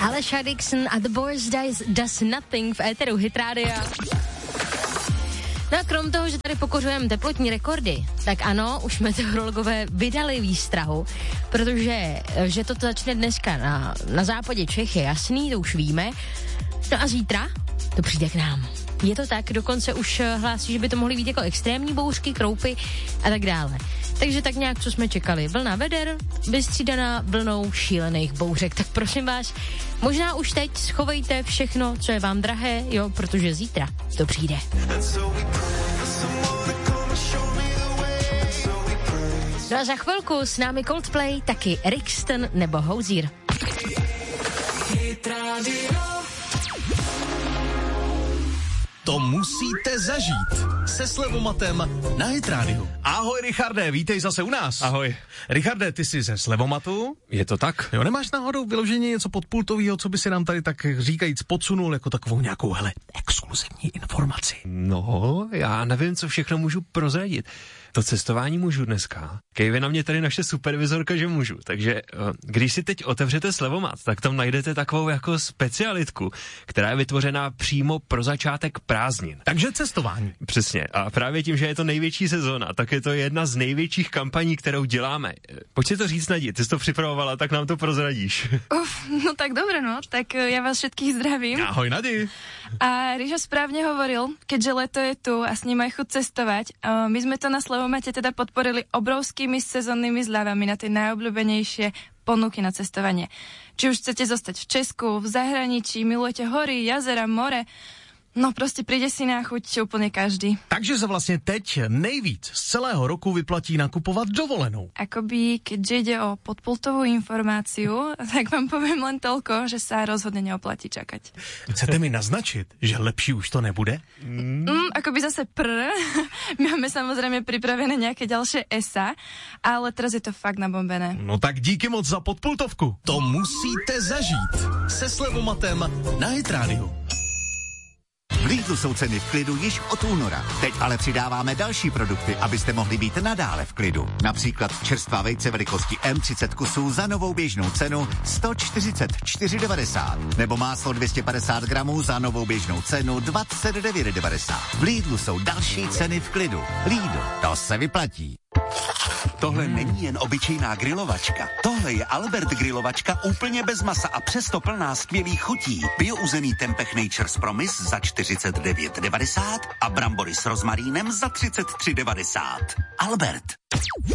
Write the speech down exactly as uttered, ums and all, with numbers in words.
Alesha Dixon a The Boys Does, Does Nothing v éteru Hit Rádia. No a krom toho, že tady pokořujeme teplotní rekordy, tak ano, už meteorologové vydali výstrahu, protože že to začne dneska na, na západě Čech je jasný, to už víme. No a zítra to přijde k nám. Je to tak, dokonce už hlásí, že by to mohly být jako extrémní bouřky, kroupy a tak dále. Takže tak nějak, co jsme čekali. Vlna veder, vystřídaná vlnou šílených bouřek. Tak prosím vás, možná už teď schovejte všechno, co je vám drahé, jo, protože zítra to přijde. No a za chvilku s námi Coldplay, taky Rixton nebo Hozier. To musíte zažít se Slevomatem na Hit Radio. Ahoj Richarde, vítej zase u nás. Ahoj. Richarde, ty jsi ze Slevomatu? Je to tak? Jo, nemáš náhodou vyloženě něco podpultového, co by si nám tady tak říkajíc podsunul jako takovou nějakou, hele, exkluzivní informaci? No, já nevím, co všechno můžu prozradit. To cestování můžu dneska. Kejve na mě tady naše supervizorka, že můžu. Takže když si teď otevřete Slevomat, tak tam najdete takovou jako specialitku, která je vytvořena přímo pro začátek prázdnin. Takže cestování. Přesně. A právě tím, že je to největší sezóna, tak je to jedna z největších kampaní, kterou děláme. Pojď si to říct, Nadi, ty jsi to připravovala, tak nám to prozradíš. Uf, no tak dobre, no. Tak ja vás všetkých zdravím. Ahoj, Nadi. A Rížo správne hovoril, keďže leto je tu a s ním aj chuť cestovať. Uh, my sme to na Slevomate teda podporili obrovskými sezónnymi zľavami na tie najobľúbenejšie ponuky na cestovanie. Či už chcete zostať v Česku, v zahraničí, milujete hory, jazera, more, no prostě přijde si na chuť úplně každý. Takže se vlastně teď nejvíc z celého roku vyplatí nakupovat dovolenou. Akoby, keďže ide o podpultovú informáciu, tak vám poviem len toľko, že sa rozhodne neoplatí čakať. Chcete mi naznačit, že lepší už to nebude? Mm. Mm, akoby zase prr. My máme samozrejme pripravené nejaké ďalšie esa, ale teraz je to fakt nabombené. No tak díky moc za podpultovku. To musíte zažít se Slevomatem na Hit Radio. V Lidlu jsou ceny v klidu již od února. Teď ale přidáváme další produkty, abyste mohli být nadále v klidu. Například čerstvá vejce velikosti M třicet kusů za novou běžnou cenu sto čtyřicet čtyři devadesát. Nebo máslo dvě stě padesát gramů za novou běžnou cenu dvacet devět devadesát. V Lidlu jsou další ceny v klidu. Lidl, to se vyplatí. Tohle není jen obyčejná grilovačka. Tohle je Albert grilovačka úplně bez masa a přesto plná skvělých chutí. Biouzený tempeh Nature's Promise za čtyřicet devět devadesát a brambory s rozmarínem za třicet tři devadesát. Albert.